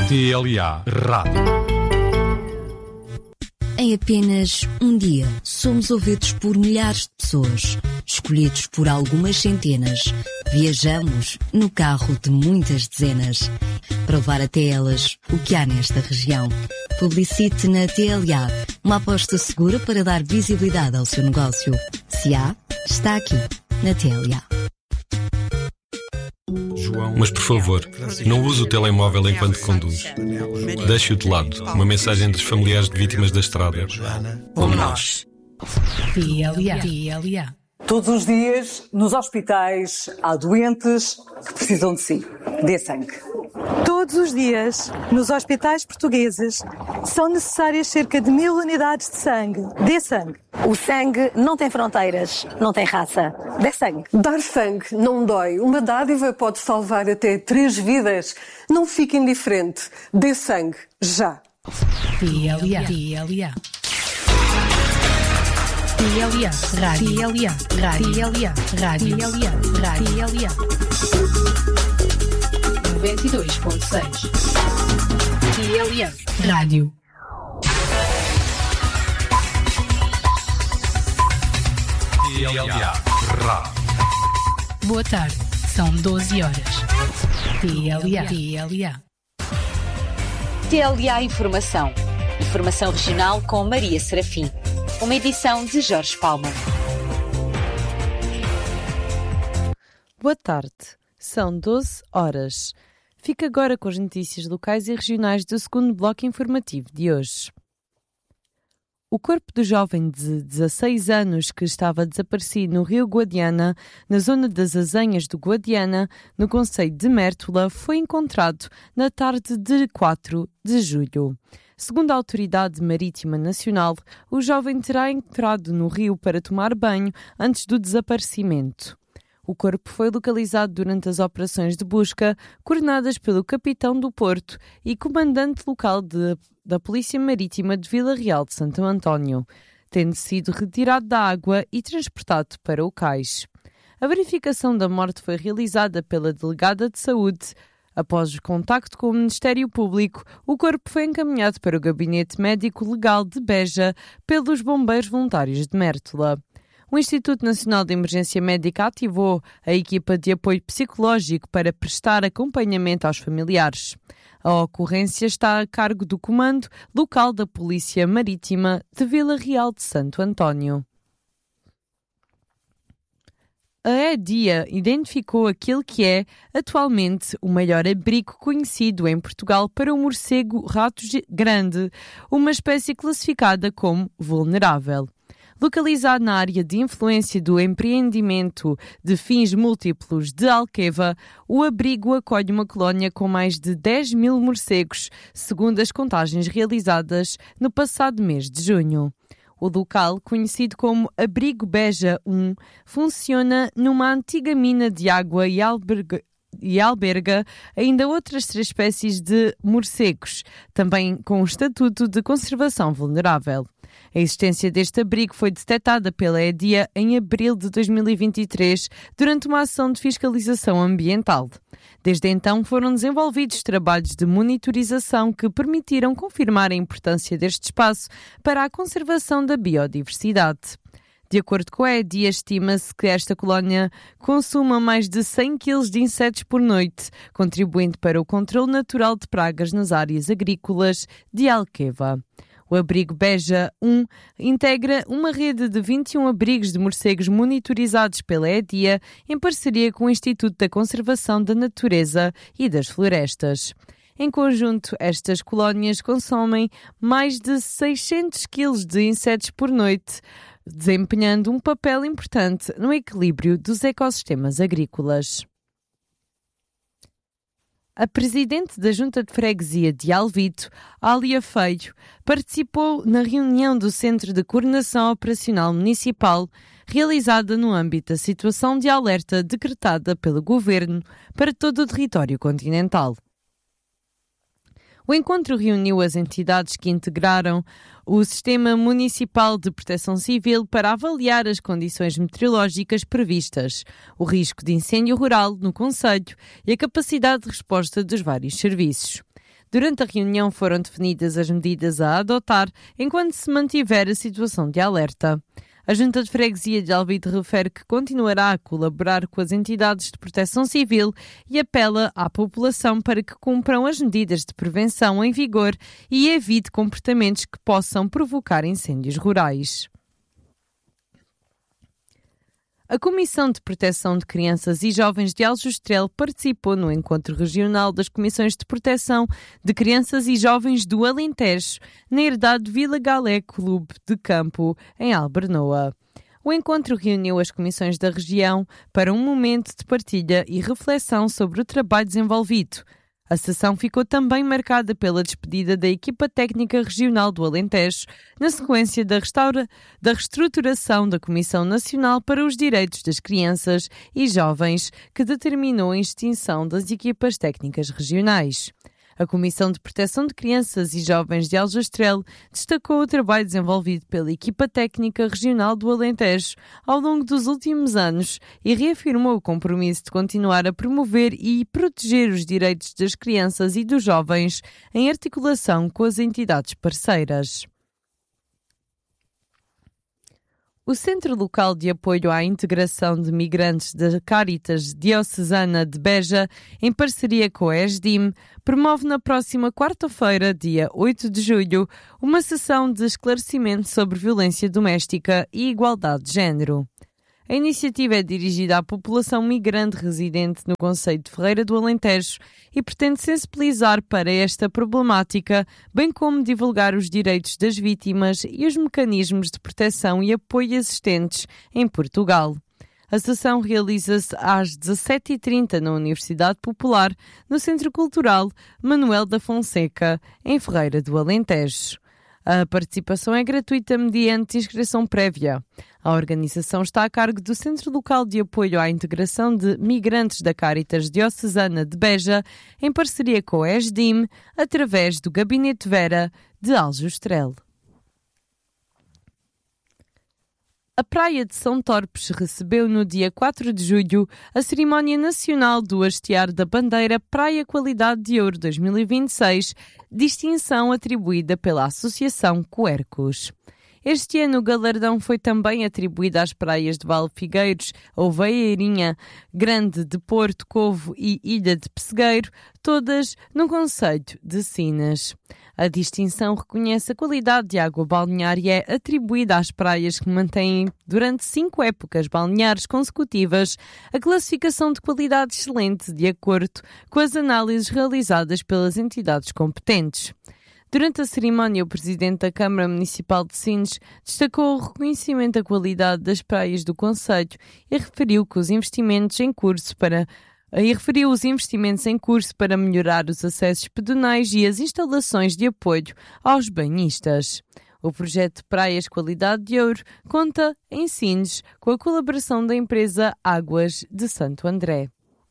TLA Rádio. Em apenas um dia, somos ouvidos por milhares de pessoas, escolhidos por algumas centenas. Viajamos no carro de muitas dezenas, para levar até elas o que há nesta região. Publicite na TLA, uma aposta segura para dar visibilidade ao seu negócio. Se há, está aqui, na TLA. Mas, por favor, não use o telemóvel enquanto conduz. Deixe-o de lado. Uma mensagem dos familiares de vítimas da estrada. Como nós. TLA. Todos os dias, nos hospitais, há doentes que precisam de si. Dê sangue. Todos os dias, nos hospitais portugueses, são necessárias cerca de 1000 unidades de sangue. Dê sangue. O sangue não tem fronteiras, não tem raça. Dê sangue. Dar sangue não dói. Uma dádiva pode salvar até 3 vidas. Não fique indiferente. Dê sangue. Já. TLA. Rádio. 92.6 TLA Rádio. TLA Rádio. Boa tarde, são 12 horas. TLA. TLA Informação. Informação regional com Maria Serafim. Uma edição de Jorge Palma. Boa tarde. São 12 horas. Fica agora com as notícias locais e regionais do segundo bloco informativo de hoje. O corpo do jovem de 16 anos que estava desaparecido no rio Guadiana, na zona das Azenhas do Guadiana, no concelho de Mértola, foi encontrado na tarde de 4 de julho. Segundo a Autoridade Marítima Nacional, o jovem terá entrado no rio para tomar banho antes do desaparecimento. O corpo foi localizado durante as operações de busca coordenadas pelo capitão do Porto e comandante local da Polícia Marítima de Vila Real de Santo António, tendo sido retirado da água e transportado para o cais. A verificação da morte foi realizada pela delegada de saúde. Após o contacto com o Ministério Público, o corpo foi encaminhado para o Gabinete Médico Legal de Beja pelos Bombeiros Voluntários de Mértola. O Instituto Nacional de Emergência Médica ativou a equipa de apoio psicológico para prestar acompanhamento aos familiares. A ocorrência está a cargo do Comando Local da Polícia Marítima de Vila Real de Santo António. A EDIA identificou aquele que é, atualmente, o maior abrigo conhecido em Portugal para o morcego rato grande, uma espécie classificada como vulnerável. Localizado na área de influência do empreendimento de fins múltiplos de Alqueva, o abrigo acolhe uma colónia com mais de 10.000 morcegos, segundo as contagens realizadas no passado mês de junho. O local, conhecido como Abrigo Beja 1, funciona numa antiga mina de água e alberga ainda outras 3 espécies de morcegos, também com um estatuto de conservação vulnerável. A existência deste abrigo foi detectada pela EDIA em abril de 2023, durante uma ação de fiscalização ambiental. Desde então foram desenvolvidos trabalhos de monitorização que permitiram confirmar a importância deste espaço para a conservação da biodiversidade. De acordo com a EDIA, estima-se que esta colónia consuma mais de 100 kg de insetos por noite, contribuindo para o controle natural de pragas nas áreas agrícolas de Alqueva. O abrigo Beja 1 integra uma rede de 21 abrigos de morcegos monitorizados pela EDIA em parceria com o Instituto da Conservação da Natureza e das Florestas. Em conjunto, estas colónias consomem mais de 600 kg de insetos por noite, desempenhando um papel importante no equilíbrio dos ecossistemas agrícolas. A presidente da Junta de Freguesia de Alvito, Ália Feio, participou na reunião do Centro de Coordenação Operacional Municipal, realizada no âmbito da situação de alerta decretada pelo Governo para todo o território continental. O encontro reuniu as entidades que integraram o Sistema Municipal de Proteção Civil para avaliar as condições meteorológicas previstas, o risco de incêndio rural no concelho e a capacidade de resposta dos vários serviços. Durante a reunião foram definidas as medidas a adotar enquanto se mantiver a situação de alerta. A Junta de Freguesia de Alvite refere que continuará a colaborar com as entidades de proteção civil e apela à população para que cumpram as medidas de prevenção em vigor e evite comportamentos que possam provocar incêndios rurais. A Comissão de Proteção de Crianças e Jovens de Aljustrel participou no encontro regional das Comissões de Proteção de Crianças e Jovens do Alentejo, na herdade Vila Galé Clube de Campo, em Albernoa. O encontro reuniu as comissões da região para um momento de partilha e reflexão sobre o trabalho desenvolvido. A sessão ficou também marcada pela despedida da equipa técnica regional do Alentejo, na sequência da reestruturação da Comissão Nacional para os Direitos das Crianças e Jovens, que determinou a extinção das equipas técnicas regionais. A Comissão de Proteção de Crianças e Jovens de Aljustrel destacou o trabalho desenvolvido pela equipa técnica regional do Alentejo ao longo dos últimos anos e reafirmou o compromisso de continuar a promover e proteger os direitos das crianças e dos jovens em articulação com as entidades parceiras. O Centro Local de Apoio à Integração de Migrantes da Caritas Diocesana de Beja, em parceria com a ESDIM, promove na próxima quarta-feira, dia 8 de julho, uma sessão de esclarecimento sobre violência doméstica e igualdade de género. A iniciativa é dirigida à população migrante residente no concelho de Ferreira do Alentejo e pretende sensibilizar para esta problemática, bem como divulgar os direitos das vítimas e os mecanismos de proteção e apoio existentes em Portugal. A sessão realiza-se às 17h30 na Universidade Popular, no Centro Cultural Manuel da Fonseca, em Ferreira do Alentejo. A participação é gratuita mediante inscrição prévia. A organização está a cargo do Centro Local de Apoio à Integração de Migrantes da Caritas Diocesana de Beja, em parceria com a ESDIM, através do Gabinete Vera de Aljustrel. A Praia de São Torpes recebeu no dia 4 de julho a cerimónia nacional do hastear da bandeira Praia Qualidade de Ouro 2026, distinção atribuída pela Associação Quercus. Este ano o galardão foi também atribuído às praias de Vale Figueiros, Ovelheirinha, Grande de Porto, Covo e Ilha de Pessegueiro, todas no concelho de Sines. A distinção reconhece a qualidade de água balnear e é atribuída às praias que mantêm, durante 5 épocas balneares consecutivas, a classificação de qualidade excelente de acordo com as análises realizadas pelas entidades competentes. Durante a cerimónia, o Presidente da Câmara Municipal de Sines destacou o reconhecimento da qualidade das praias do concelho e referiu os investimentos em curso para melhorar os acessos pedonais e as instalações de apoio aos banhistas. O projeto Praias Qualidade de Ouro conta, em Sines, com a colaboração da empresa Águas de Santo André.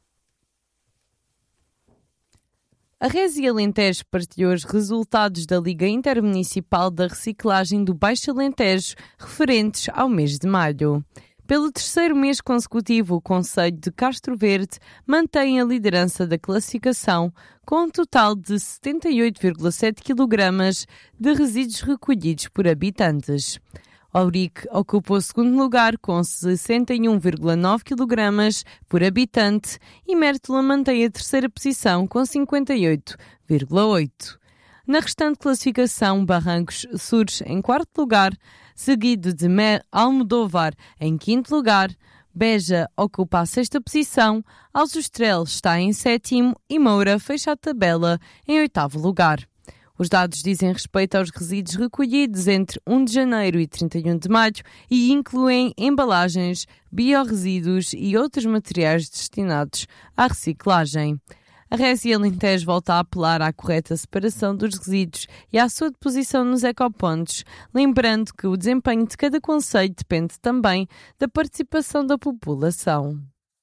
A Resi Alentejo partilhou os resultados da Liga Intermunicipal da Reciclagem do Baixo Alentejo, referentes ao mês de maio. Pelo terceiro mês consecutivo, o concelho de Castro Verde mantém a liderança da classificação, com um total de 78,7 kg de resíduos recolhidos por habitantes. Ourique ocupou o segundo lugar com 61,9 kg por habitante e Mértola mantém a terceira posição com 58,8. Na restante classificação, Barrancos surge em quarto lugar, seguido de Almodóvar em quinto lugar, Beja ocupa a sexta posição, Aljustrel está em sétimo e Moura fecha a tabela em oitavo lugar. Os dados dizem respeito aos resíduos recolhidos entre 1 de janeiro e 31 de maio e incluem embalagens, biorresíduos e outros materiais destinados à reciclagem. A Resi Alentejo volta a apelar à correta separação dos resíduos e à sua deposição nos ecopontos, lembrando que o desempenho de cada concelho depende também da participação da população.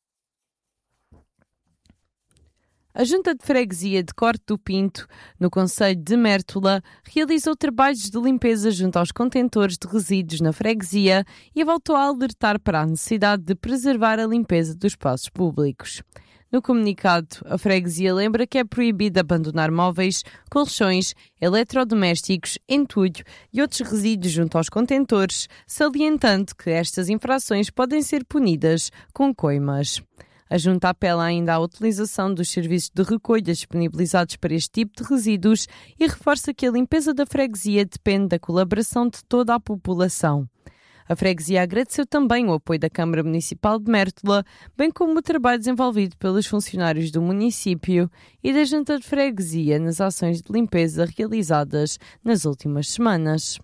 A Junta de Freguesia de Corte do Pinto, no concelho de Mértola, realizou trabalhos de limpeza junto aos contentores de resíduos na freguesia e voltou a alertar para a necessidade de preservar a limpeza dos espaços públicos. No comunicado, a freguesia lembra que é proibido abandonar móveis, colchões, eletrodomésticos, entulho e outros resíduos junto aos contentores, salientando que estas infrações podem ser punidas com coimas. A Junta apela ainda à utilização dos serviços de recolha disponibilizados para este tipo de resíduos e reforça que a limpeza da freguesia depende da colaboração de toda a população. A freguesia agradeceu também o apoio da Câmara Municipal de Mértola, bem como o trabalho desenvolvido pelos funcionários do município e da Junta de Freguesia nas ações de limpeza realizadas nas últimas semanas.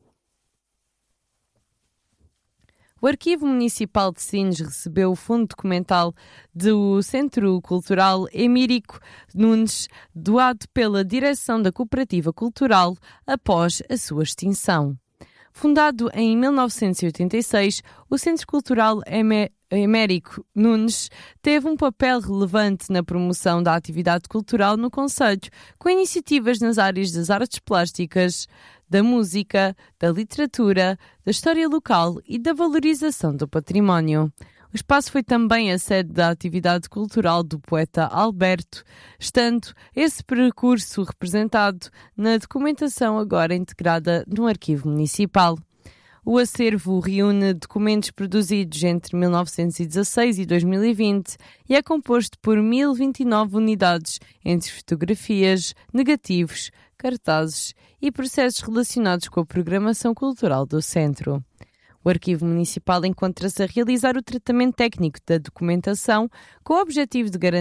O Arquivo Municipal de Sines recebeu o fundo documental do Centro Cultural Emírico Nunes, doado pela direção da Cooperativa Cultural após a sua extinção. Fundado em 1986, o Centro Cultural Emérico Nunes teve um papel relevante na promoção da atividade cultural no concelho, com iniciativas nas áreas das artes plásticas, da música, da literatura, da história local e da valorização do património. O espaço foi também a sede da atividade cultural do poeta Alberto, estando esse percurso representado na documentação agora integrada no Arquivo Municipal. O acervo reúne documentos produzidos entre 1916 e 2020 e é composto por 1029 unidades, entre fotografias, negativos, cartazes e processos relacionados com a programação cultural do centro. O Arquivo Municipal encontra-se a realizar o tratamento técnico da documentação com o objetivo de garantir